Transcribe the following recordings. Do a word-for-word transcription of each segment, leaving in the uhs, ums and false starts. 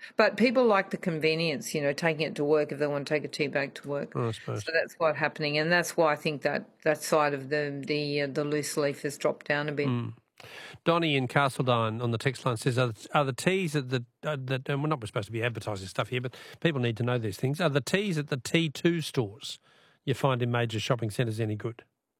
But people like the convenience, you know, taking it to work if they want to take a tea bag to work. I suppose. So that's what's happening, and that's why I think that that side of the the uh, the loose leaf has dropped down a bit. Mm. Donnie in Castledine on the text line says, are, are the teas at the, uh, that, and we're not supposed to be advertising stuff here, but people need to know these things, are the teas at the T two stores you find in major shopping centres any good?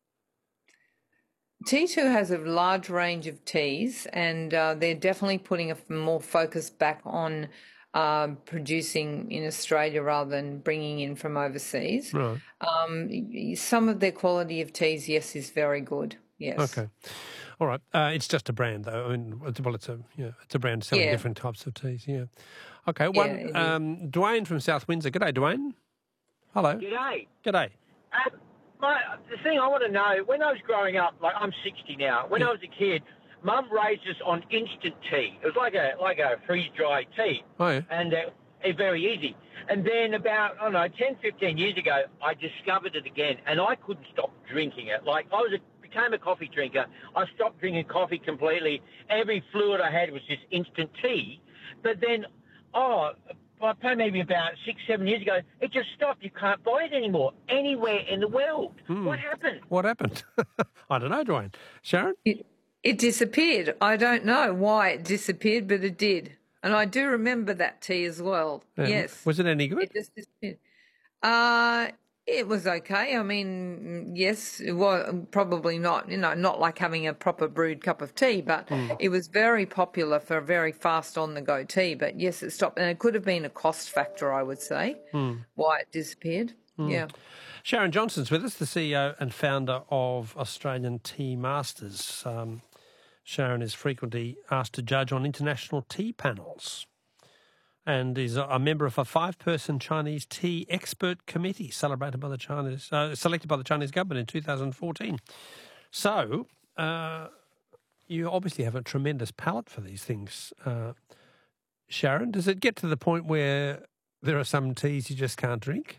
T two has a large range of teas, and uh, they're definitely putting a more focus back on uh, producing in Australia rather than bringing in from overseas. Right. Um, some of their quality of teas, yes, is very good. Yes. Okay. All right. Uh, it's just a brand, though. I mean, well, it's a yeah, it's a brand selling Yeah. different types of teas. Yeah. Okay. One. Yeah, it is. um, Dwayne from South Windsor. G'day, Dwayne. Hello. G'day. G'day. Uh, my, the thing I want to know, when I was growing up, like I'm sixty now, when I was a kid, Mum raised us on instant tea. It was like a like a freeze-dried tea. Oh, yeah. And uh, it's very easy. And then about, I don't know, ten, fifteen years ago, I discovered it again, and I couldn't stop drinking it. Like, I was a, became a coffee drinker. I stopped drinking coffee completely. Every fluid I had was just instant tea. But then, oh, by maybe about six, seven years ago, it just stopped. You can't buy it anymore anywhere in the world. Hmm. What happened? What happened? I don't know, Dwayne. Sharon? It, it disappeared. I don't know why it disappeared, but it did. And I do remember that tea as well. Um, Yes. Was it any good? It just disappeared. Uh, it was okay. I mean, yes, it was probably not, you know, not like having a proper brewed cup of tea, but Mm. it was very popular for a very fast on-the-go tea. But yes, it stopped. And it could have been a cost factor, I would say, Mm. why it disappeared. Mm. Yeah. Sharon Johnson's with us, the C E O and founder of Australian Tea Masters. Um, Sharon is frequently asked to judge on international tea panels and is a, a member of a five-person Chinese tea expert committee celebrated by the Chinese, uh, selected by the Chinese government in two thousand fourteen. So uh, you obviously have a tremendous palate for these things. Uh, Sharon, does it get to the point where there are some teas you just can't drink?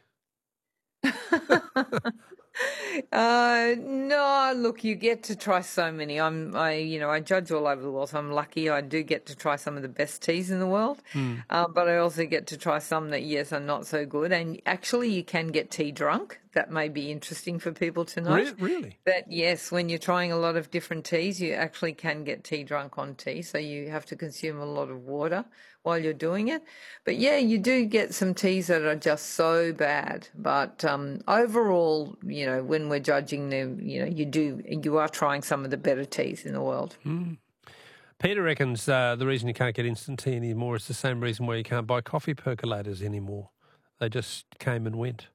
Uh, no, look, you get to try so many. I'm, I, you know, I judge all over the world, so I'm lucky. I do get to try some of the best teas in the world, Mm. uh, but I also get to try some that, yes, are not so good. And actually, you can get tea drunk. That may be interesting for people to know. Re- really? That yes, when you're trying a lot of different teas, you actually can get tea drunk on tea. So you have to consume a lot of water while you're doing it. But yeah, you do get some teas that are just so bad. But um, overall, you know, when we're judging them, you know, you do you are trying some of the better teas in the world. Mm. Peter reckons uh, the reason you can't get instant tea anymore is the same reason why you can't buy coffee percolators anymore. They just came and went.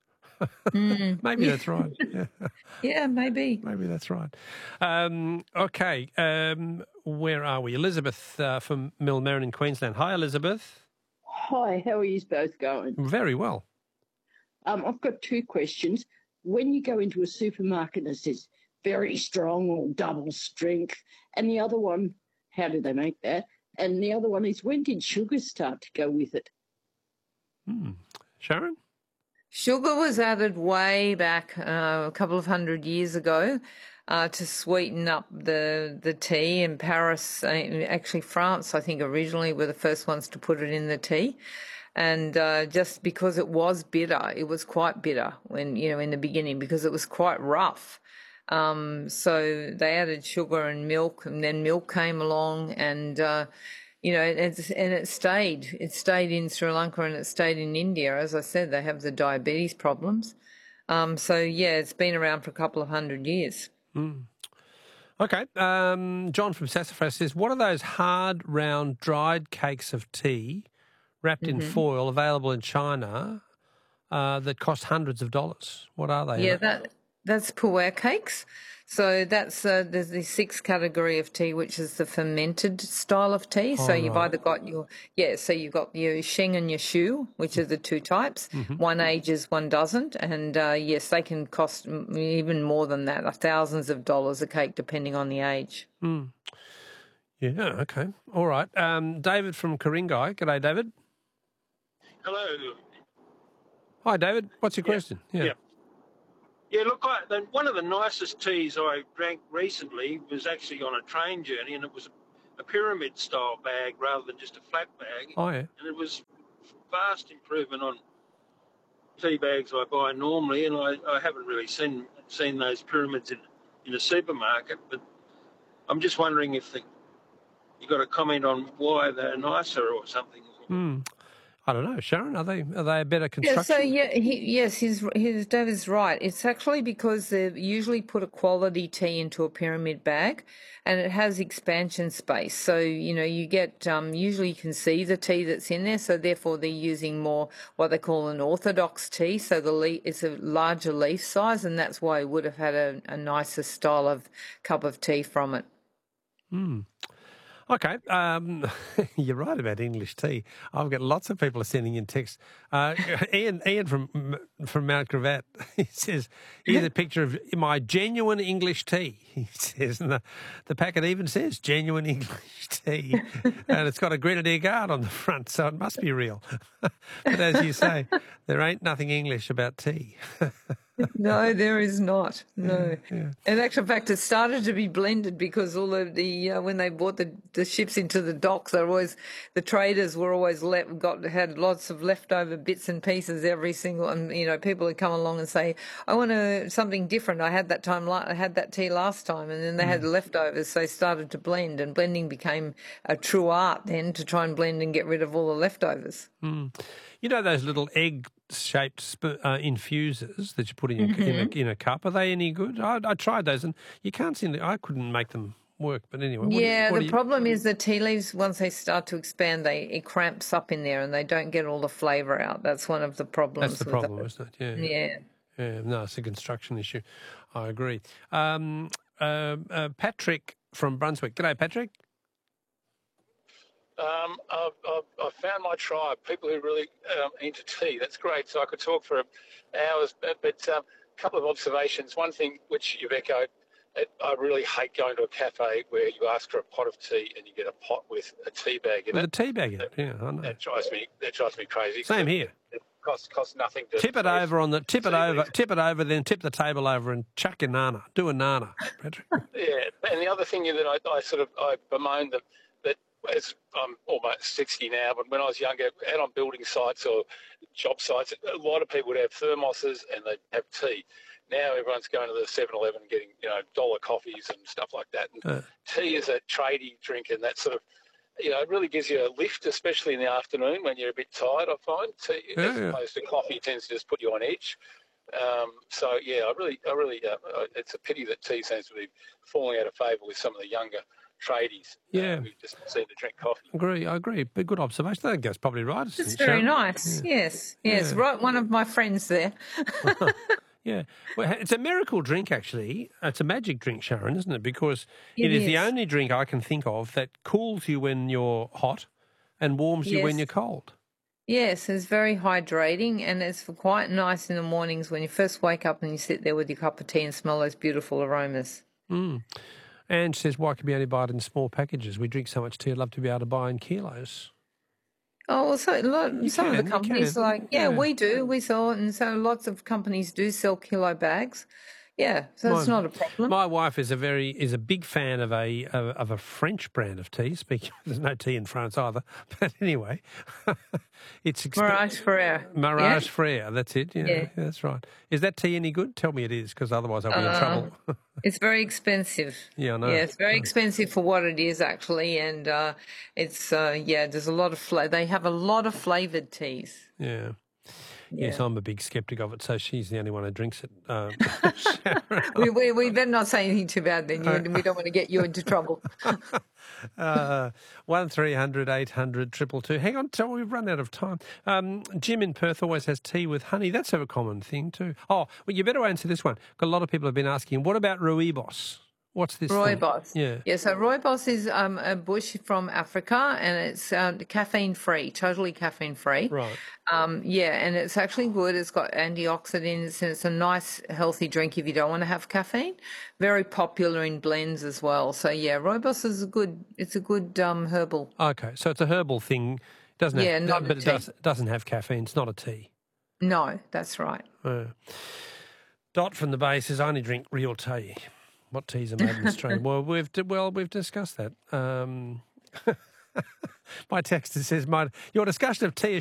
Mm. Maybe that's right. Yeah. Yeah, maybe. Maybe that's right. Um, okay, um, where are we? Elizabeth uh, from Millmerran in Queensland. Hi, Elizabeth. Hi, how are you both going? Very well. Um, I've got two questions. When you go into a supermarket and it says very strong or double strength, and the other one, how do they make that? And the other one is, when did sugar start to go with it? Hmm. Sharon? Sugar was added way back uh, a couple of hundred years ago uh, to sweeten up the the tea. In Paris, uh, actually France, I think originally were the first ones to put it in the tea. And uh, just because it was bitter, it was quite bitter when, you know, in the beginning, because it was quite rough. Um, so they added sugar and milk, and then milk came along, and uh, you know, it's, and it stayed. It stayed in Sri Lanka and it stayed in India. As I said, they have the diabetes problems. Um, so, yeah, it's been around for a couple of hundred years. Mm. Okay. Um, John from Sassafras says, what are those hard, round, dried cakes of tea wrapped Mm-hmm. in foil available in China uh, that cost hundreds of dollars? What are they? Yeah, that that's pu'er cakes. So that's uh, there's the sixth category of tea, which is the fermented style of tea. So Oh, you've right. either got your yeah, so you've got your Sheng and your Shu, which are the two types. Mhm. One ages, one doesn't, and uh, yes, they can cost m- even more than that, like thousands of dollars a cake, depending on the age. Mm. Yeah, okay. All right. Um, David from Karingai. G'day, David. Hello. Hi, David. What's your Yeah, question? Yeah. yeah. Yeah, look, I, the, one of the nicest teas I drank recently was actually on a train journey, and it was a pyramid-style bag rather than just a flat bag. Oh, yeah. And it was vast improvement on tea bags I buy normally, and I, I haven't really seen seen those pyramids in, in a supermarket. But I'm just wondering if the, you got a comment on why they're nicer or something. Mm. I don't know, Sharon. Are they are they a better Yeah, construction? so yeah, he, yes, his his David's right. It's actually because they usually put a quality tea into a pyramid bag, and it has expansion space. So you know you get um, usually you can see the tea that's in there. So therefore they're using more what they call an orthodox tea. So the leaf, it's a larger leaf size, and that's why it would have had a, a nicer style of cup of tea from it. Mm. Okay, um, you're right about English tea. I've got lots of people sending in texts. Uh, Ian, Ian from from Mount Gravatt, he says, here's a picture of my genuine English tea. He says, and the, the packet even says genuine English tea, and it's got a Grenadier Guard on the front, so it must be real. But as you say, there ain't nothing English about tea. No, there is not. No. Yeah, yeah. In actual fact, it started to be blended because all of the uh, when they brought the, the ships into the docks, they're always the traders were always left got had lots of leftover bits and pieces every single, and you know people would come along and say, "I want a, something different. I had that time, I had that tea last time," and then they mm. had leftovers, so they started to blend, and blending became a true art then to try and blend and get rid of all the leftovers. Mm. You know those little egg-shaped sp- uh, infusers that you put in, your, Mm-hmm. in, a, in a cup? Are they any good? I, I tried those, and you can't seem to. I couldn't make them work. But anyway, what yeah, do you, what the do you, problem is the tea leaves once they start to expand, they it cramps up in there, and they don't get all the flavour out. That's one of the problems. That's the with problem, those. isn't it? Yeah. Yeah. Yeah. No, it's a construction issue. I agree. Um, uh, uh, Patrick from Brunswick. G'day, Patrick. Um, I've, I've, I've found my tribe, people who really um, into tea. That's great. So I could talk for hours, but, but um, a couple of observations. One thing which you've echoed, it, I really hate going to a cafe where you ask for a pot of tea and you get a pot with a tea bag in with it. With a tea bag in it, yeah, I know. That drives me. That drives me crazy. Same here. It costs costs nothing to tip it freeze over on the tip it tea over, leaves. tip it over, then tip the table over and chuck your nana. Do a nana, Patrick. Yeah, and the other thing that I, I sort of I bemoan that that as I'm almost sixty now, but when I was younger, out on building sites or job sites, a lot of people would have thermoses and they'd have tea. Now everyone's going to the seven eleven and getting, you know, dollar coffees and stuff like that. And Uh. tea is a tradie drink, and that sort of, you know, it really gives you a lift, especially in the afternoon when you're a bit tired, I find. Tea, Yeah, as yeah. opposed to coffee, tends to just put you on edge. Um, so, yeah, I really, I really, uh, it's a pity that tea seems to be falling out of favour with some of the younger tradies. Yeah. Uh, who just seem to drink coffee. Agree, I agree. But good observation. I think that's probably right. It's very Sharon? nice. Yeah. Yes. Yes. Yeah. Right. One of my friends there. Yeah, well, it's a miracle drink, actually. It's a magic drink, Sharon, isn't it? Because It it is the is. only drink I can think of that cools you when you're hot and warms you when Yes. you're cold. Yes, it's very hydrating, and it's quite nice in the mornings when you first wake up and you sit there with your cup of tea and smell those beautiful aromas. Mm. Ange says, why can we only buy it in small packages? We drink so much tea, I'd love to be able to buy in kilos. Oh, well, so a lot, some can, of you the companies can, like, yeah, yeah. we do, we sell it, and so lots of companies do sell kilo bags. Yeah, so it's My- not a problem. My wife is a very is a big fan of a of, of a French brand of tea. Speaking, there's no tea in France either. But anyway, it's exp- Mirage Ferrer. Mirage Yeah? Frere. That's it. Yeah, Yeah. that's right. Is that tea any good? Tell me it is, because otherwise I'll be in Uh, trouble. It's very expensive. Yeah, I know. Yeah, it's very expensive for what it is actually, and uh, it's uh, yeah. There's a lot of fla- They have a lot of flavoured teas. Yeah. Yes, Yeah. I'm a big sceptic of it, so she's the only one who drinks it. Um, We, we we better not say anything too bad then. You, we don't want to get you into trouble. uh, one three hundred eight hundred two two two. Hang on, tell we've run out of time. Um, Jim in Perth always has tea with honey. That's a common thing too. Oh, well, you better answer this one. 'Cause a lot of people have been asking, what about rooibos? What's this thing? Rooibos. Yeah. Yeah, so rooibos is um, a bush from Africa, and it's uh, caffeine free, totally caffeine free. Right. Um, yeah, and it's actually good. It's got antioxidants, and it's a nice, healthy drink if you don't want to have caffeine. Very popular in blends as well. So yeah, rooibos is a good. It's a good um, herbal. Okay, so it's a herbal thing. Doesn't have, Yeah, not a but it tea. does, doesn't have caffeine. It's not a tea. No, that's right. Uh, Dot from the bay says, I only drink real tea. What teas are made in Australia? Well, we've well we've discussed that. Um, my texter says, my, your discussion of tea